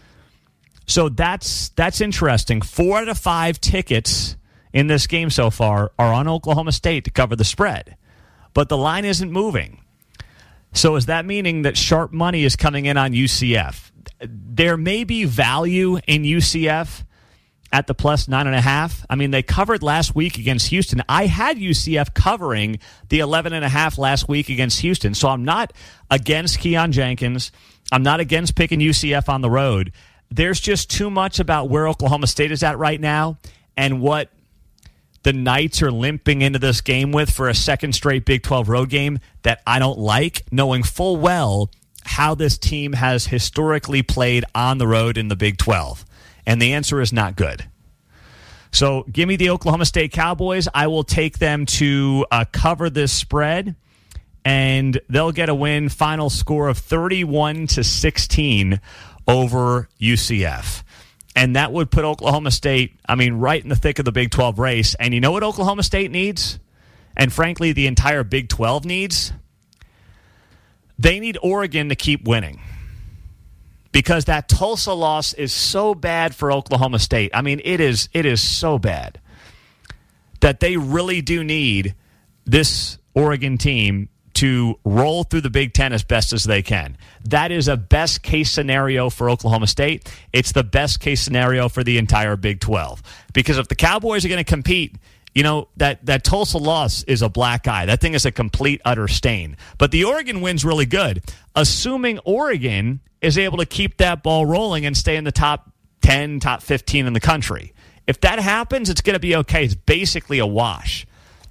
So that's that's interesting. Four out of five tickets in this game so far are on Oklahoma State to cover the spread, but the line isn't moving. So is that meaning that sharp money is coming in on U C F? There may be value in U C F at the plus nine and a half. I mean, they covered last week against Houston. I had U C F covering the eleven and a half last week against Houston. So I'm not against Keon Jenkins. I'm not against picking U C F on the road. There's just too much about where Oklahoma State is at right now and what the Knights are limping into this game with for a second straight Big twelve road game that I don't like, knowing full well how this team has historically played on the road in the Big twelve. And the answer is not good. So give me the Oklahoma State Cowboys. I will take them to uh, cover this spread, and they'll get a win. Final score of thirty-one to sixteen over U C F. And that would put Oklahoma State, I mean, right in the thick of the Big twelve race. And you know what Oklahoma State needs? And frankly, the entire Big twelve needs? They need Oregon to keep winning. Because that Tulsa loss is so bad for Oklahoma State. I mean, it is it is so bad that they really do need this Oregon team to roll through the Big Ten as best as they can. That is a best-case scenario for Oklahoma State. It's the best-case scenario for the entire Big twelve. Because if the Cowboys are going to compete, you know, that, that Tulsa loss is a black eye. That thing is a complete, utter stain. But the Oregon win's really good. Assuming Oregon is able to keep that ball rolling and stay in the top ten, top fifteen in the country. If that happens, it's going to be okay. It's basically a wash.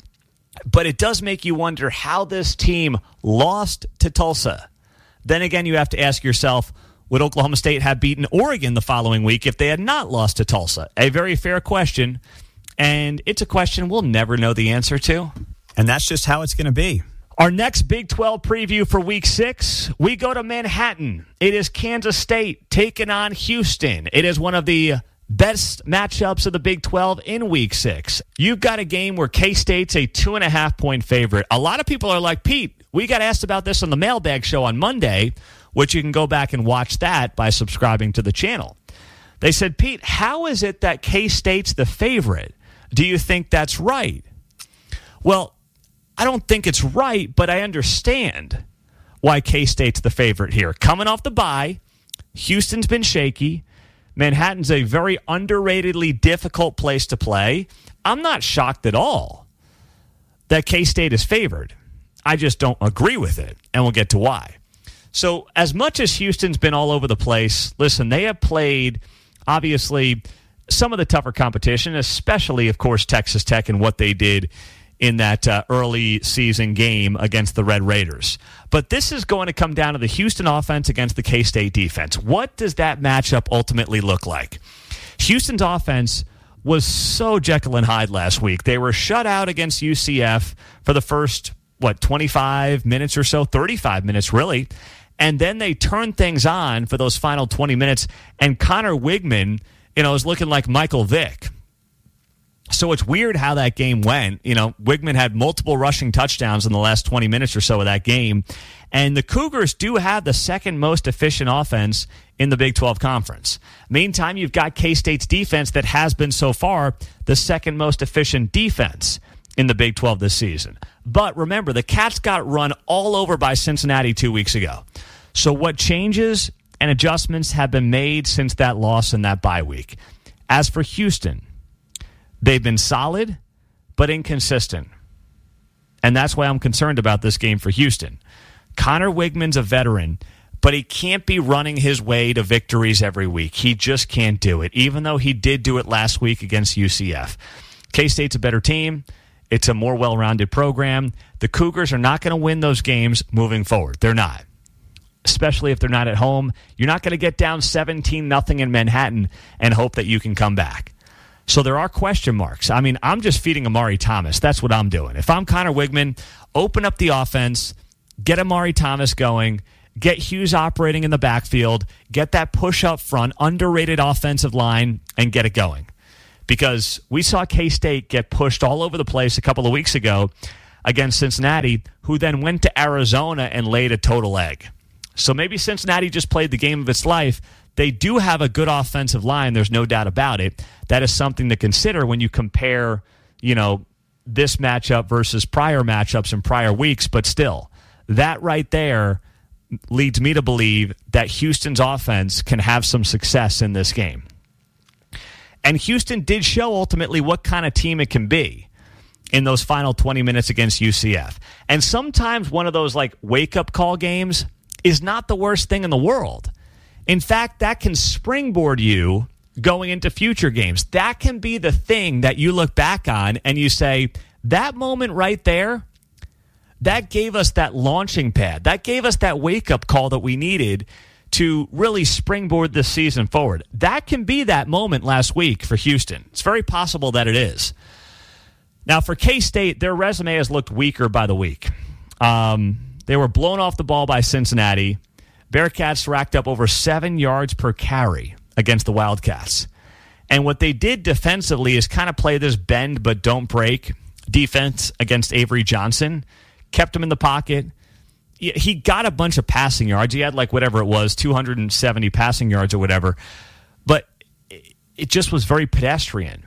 But it does make you wonder how this team lost to Tulsa. Then again, you have to ask yourself, would Oklahoma State have beaten Oregon the following week if they had not lost to Tulsa? A very fair question, and it's a question we'll never know the answer to. And that's just how it's going to be. Our next Big twelve preview for Week six, we go to Manhattan. It is Kansas State taking on Houston. It is one of the best matchups of the Big twelve in Week six. You've got a game where K-State's a two and a half point favorite. A lot of people are like, Pete, we got asked about this on the Mailbag Show on Monday, which you can go back and watch that by subscribing to the channel. They said, Pete, how is it that K-State's the favorite? Do you think that's right? Well, I don't think it's right, but I understand why K-State's the favorite here. Coming off the bye, Houston's been shaky. Manhattan's a very underratedly difficult place to play. I'm not shocked at all that K-State is favored. I just don't agree with it, and we'll get to why. So as much as Houston's been all over the place, listen, they have played, obviously, some of the tougher competition, especially, of course, Texas Tech and what they did in that uh, early season game against the Red Raiders. But this is going to come down to the Houston offense against the K-State defense. What does that matchup ultimately look like? Houston's offense was so Jekyll and Hyde last week. They were shut out against U C F for the first, what, twenty-five minutes or so, thirty-five minutes really. And then they turned things on for those final twenty minutes, and Connor Wigman, you know, is looking like Michael Vick. So it's weird how that game went. You know, Wigman had multiple rushing touchdowns in the last twenty minutes or so of that game. And the Cougars do have the second most efficient offense in the Big twelve Conference. Meantime, you've got K-State's defense that has been so far the second most efficient defense in the Big twelve this season. But remember, the Cats got run all over by Cincinnati two weeks ago. So what changes and adjustments have been made since that loss in that bye week? As for Houston, they've been solid, but inconsistent. And that's why I'm concerned about this game for Houston. Connor Wigman's a veteran, but he can't be running his way to victories every week. He just can't do it, even though he did do it last week against U C F. K-State's a better team. It's a more well-rounded program. The Cougars are not going to win those games moving forward. They're not. Especially if they're not at home. You're not going to get down seventeen nothing in Manhattan and hope that you can come back. So there are question marks. I mean, I'm just feeding Amari Thomas. That's what I'm doing. If I'm Connor Wigman, open up the offense, get Amari Thomas going, get Hughes operating in the backfield, get that push up front, underrated offensive line, and get it going. Because we saw K-State get pushed all over the place a couple of weeks ago against Cincinnati, who then went to Arizona and laid a total egg. So maybe Cincinnati just played the game of its life. They do have a good offensive line. There's no doubt about it. That is something to consider when you compare, you know, this matchup versus prior matchups in prior weeks. But still, that right there leads me to believe that Houston's offense can have some success in this game. And Houston did show ultimately what kind of team it can be in those final twenty minutes against U C F. And sometimes one of those like wake-up call games is not the worst thing in the world. In fact, that can springboard you going into future games. That can be the thing that you look back on and you say, that moment right there, that gave us that launching pad. That gave us that wake-up call that we needed to really springboard this season forward. That can be that moment last week for Houston. It's very possible that it is. Now, for K-State, their resume has looked weaker by the week. Um, they were blown off the ball by Cincinnati. Bearcats racked up over seven yards per carry against the Wildcats. And what they did defensively is kind of play this bend but don't break defense against Avery Johnson. Kept him in the pocket. He got a bunch of passing yards. He had like whatever it was, two hundred seventy passing yards or whatever. But it just was very pedestrian.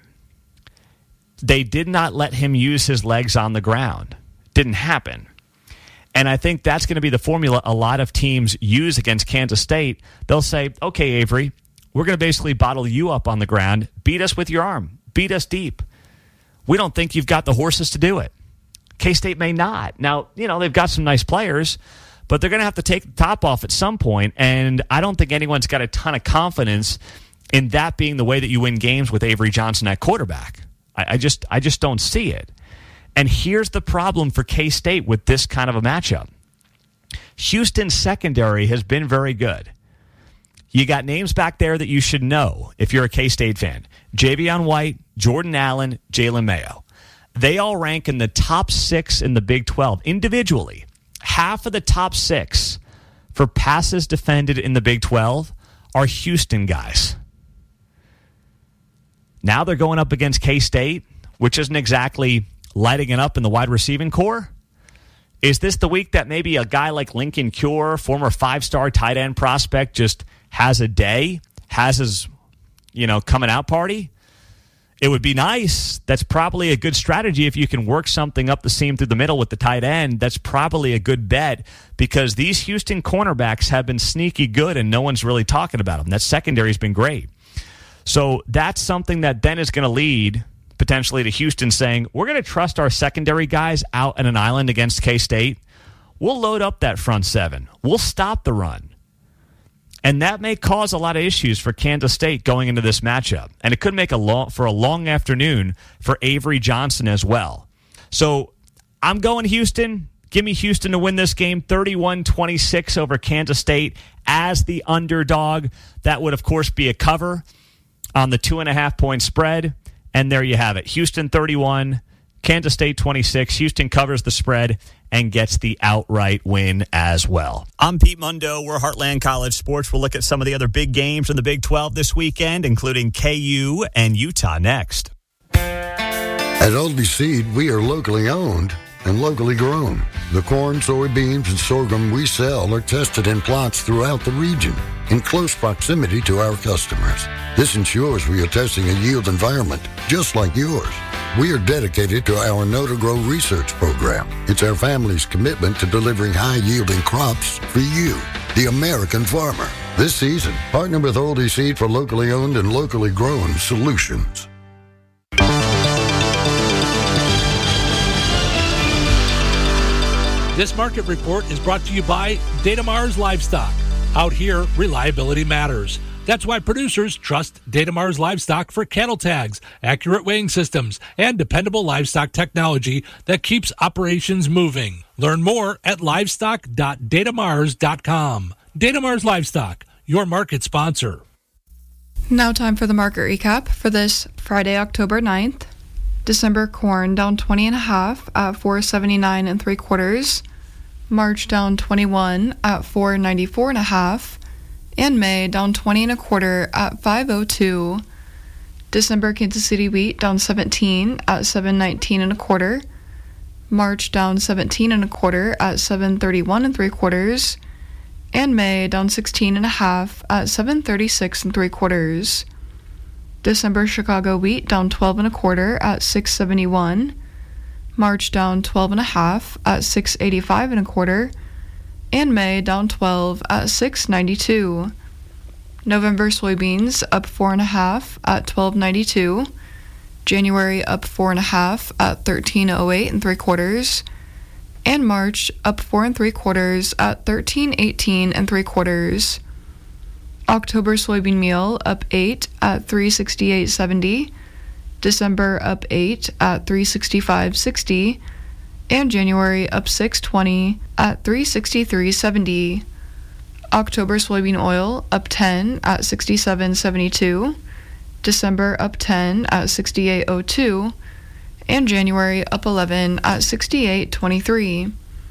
They did not let him use his legs on the ground. Didn't happen. And I think that's going to be the formula a lot of teams use against Kansas State. They'll say, okay, Avery, we're going to basically bottle you up on the ground. Beat us with your arm. Beat us deep. We don't think you've got the horses to do it. K-State may not. Now, you know, they've got some nice players, but they're going to have to take the top off at some point, and I don't think anyone's got a ton of confidence in that being the way that you win games with Avery Johnson at quarterback. I, I just I just don't see it. And here's the problem for K-State with this kind of a matchup. Houston's secondary has been very good. You got names back there that you should know if you're a K-State fan. Javion White, Jordan Allen, Jalen Mayo. They all rank in the top six in the Big twelve individually. Half of the top six for passes defended in the Big twelve are Houston guys. Now they're going up against K-State, which isn't exactly lighting it up in the wide receiving core. Is this the week that maybe a guy like Lincoln Cure, former five-star tight end prospect, just has a day, has his, you know, coming out party? It would be nice. That's probably a good strategy if you can work something up the seam through the middle with the tight end. That's probably a good bet because these Houston cornerbacks have been sneaky good and no one's really talking about them. That secondary has been great. So that's something that then is going to lead potentially to Houston saying, we're going to trust our secondary guys out at an island against K-State. We'll load up that front seven. We'll stop the run. And that may cause a lot of issues for Kansas State going into this matchup. And it could make a long, for a long afternoon for Avery Johnson as well. So I'm going Houston. Give me Houston to win this game thirty-one twenty-six over Kansas State as the underdog. That would, of course, be a cover on the two and a half point spread. And there you have it. Houston thirty-one, Kansas State twenty-six. Houston covers the spread and gets the outright win as well. I'm Pete Mundo. We're Heartland College Sports. We'll look at some of the other big games in the Big twelve this weekend, including K U and Utah next. At Oldie Seed, we are locally owned and locally grown. The corn, soybeans, and sorghum we sell are tested in plots throughout the region in close proximity to our customers. This ensures we are testing a yield environment just like yours. We are dedicated to our Know to Grow research program. It's our family's commitment to delivering high-yielding crops for you, the American farmer. This season, partner with Oldie Seed for locally owned and locally grown solutions. This market report is brought to you by Datamars Livestock. Out here, reliability matters. That's why producers trust Datamars Livestock for cattle tags, accurate weighing systems, and dependable livestock technology that keeps operations moving. Learn more at livestock dot datamars dot com. Datamars Livestock, your market sponsor. Now time for the market recap for this Friday, October ninth. December corn down twenty and a half at four seventy-nine and three quarters. March down twenty-one at four ninety-four and a half. And May down twenty and a quarter at five oh two. December Kansas City wheat down seventeen at seven nineteen and a quarter. March down seventeen and a quarter at seven thirty-one and three quarters. And May down sixteen and a half at seven thirty-six and three quarters. December Chicago wheat down twelve and a quarter at six seventy-one. March down twelve and a half at six eighty-five and a quarter. And May down twelve at six ninety-two. November soybeans up four and a half at twelve ninety-two. January up four and a half at thirteen oh eight and three quarters. And March up four and three quarters at thirteen eighteen and three quarters. October soybean meal up eight at three sixty-eight seventy. December up eight at three sixty-five sixty. And January up six twenty at three sixty-three seventy. October soybean oil up ten at sixty-seven seventy-two. December up ten at sixty-eight oh two. And January up eleven at sixty-eight twenty-three.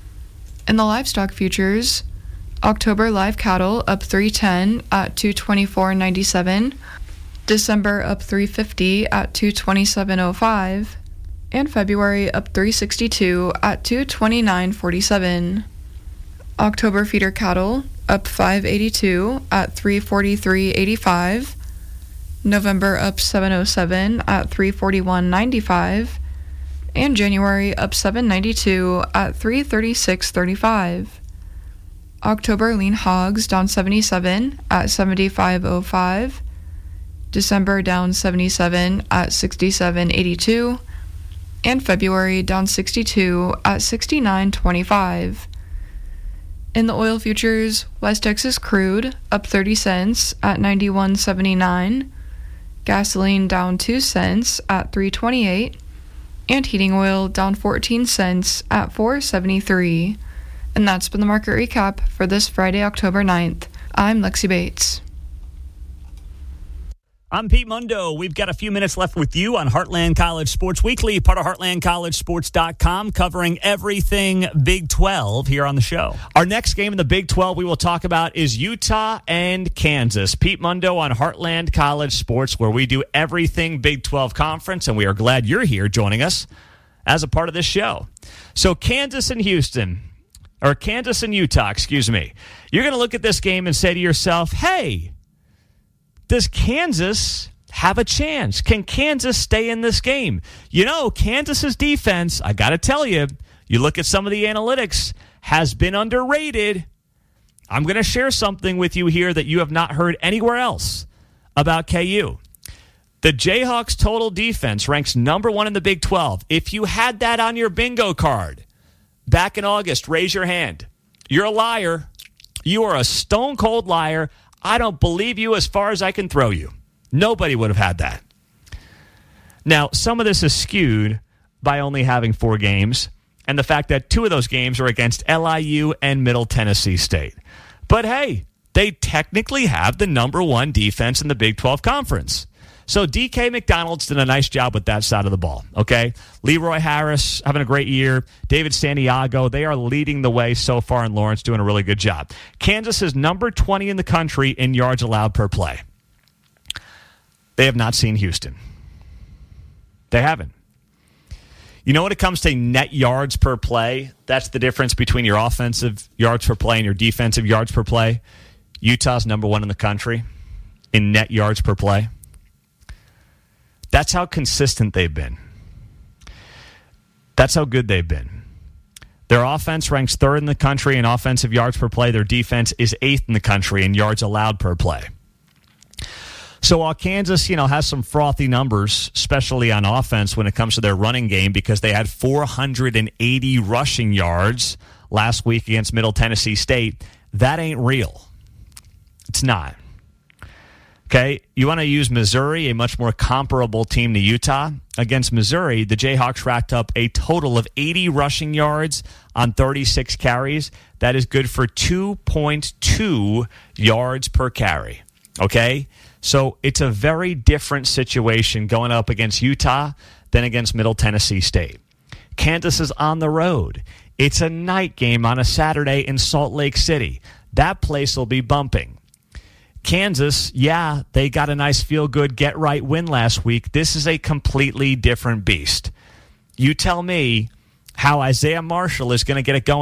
In the livestock futures, October live cattle up three ten at two twenty-four ninety-seven. December up three fifty at two twenty-seven oh five. And February up three sixty-two at two twenty-nine forty-seven. October feeder cattle up five eighty-two at three forty-three eighty-five. November up seven oh seven at three forty-one ninety-five. And January up seven ninety-two at three thirty-six thirty-five. October lean hogs down seventy-seven at seventy-five oh five. December down seventy-seven at sixty-seven eighty-two. And February down sixty-two at sixty-nine twenty-five. In the oil futures, West Texas crude up thirty cents at ninety-one seventy-nine. Gasoline down two cents at three twenty-eight. And heating oil down fourteen cents at four seventy-three. And that's been the market recap for this Friday, October ninth. I'm Lexi Bates. I'm Pete Mundo. We've got a few minutes left with you on Heartland College Sports Weekly, part of heartland college sports dot com, covering everything Big twelve here on the show. Our next game in the Big twelve we will talk about is Utah and Kansas. Pete Mundo on Heartland College Sports, where we do everything Big twelve Conference, and we are glad you're here joining us as a part of this show. So Kansas and Houston, or Kansas and Utah, excuse me. You're going to look at this game and say to yourself, hey, does Kansas have a chance? Can Kansas stay in this game? You know, Kansas's defense, I got to tell you, you look at some of the analytics, has been underrated. I'm going to share something with you here that you have not heard anywhere else about K U. The Jayhawks' total defense ranks number one in the Big twelve. If you had that on your bingo card back in August, raise your hand. You're a liar. You are a stone-cold liar. I don't believe you as far as I can throw you. Nobody would have had that. Now, some of this is skewed by only having four games and the fact that two of those games are against L I U and Middle Tennessee State. But hey, they technically have the number one defense in the Big twelve Conference. So D K McDonald's did a nice job with that side of the ball, okay? Leroy Harris having a great year. David Santiago, they are leading the way so far in Lawrence, doing a really good job. Kansas is number twenty in the country in yards allowed per play. They have not seen Houston. They haven't. You know, when it comes to net yards per play, that's the difference between your offensive yards per play and your defensive yards per play. Utah's number one in the country in net yards per play. That's how consistent they've been. That's how good they've been. Their offense ranks third in the country in offensive yards per play. Their defense is eighth in the country in yards allowed per play. So while Kansas, you know, has some frothy numbers, especially on offense when it comes to their running game, because they had four hundred eighty rushing yards last week against Middle Tennessee State, that ain't real. It's not. Okay, you want to use Missouri, a much more comparable team to Utah. Against Missouri, the Jayhawks racked up a total of eighty rushing yards on thirty-six carries. That is good for two point two yards per carry. Okay, So it's a very different situation going up against Utah than against Middle Tennessee State. Kansas is on the road. It's a night game on a Saturday in Salt Lake City. That place will be bumping. Kansas, yeah, they got a nice feel-good, get-right win last week. This is a completely different beast. You tell me how Isaiah Marshall is going to get it going